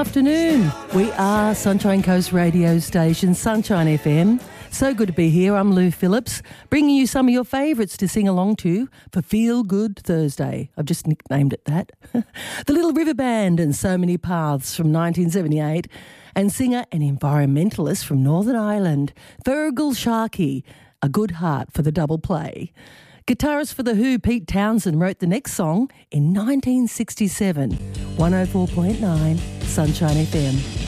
afternoon. We are Sunshine Coast radio station, Sunshine FM. So good to be here. I'm Lou Phillips, bringing you some of your favourites to sing along to for Feel Good Thursday. I've just nicknamed it that. The Little River Band and So Many Paths from 1978, and singer and environmentalist from Northern Ireland, Feargal Sharkey, A Good Heart for the double play. Guitarist for The Who, Pete Townsend, wrote the next song in 1967. 104.9 Sunshine FM.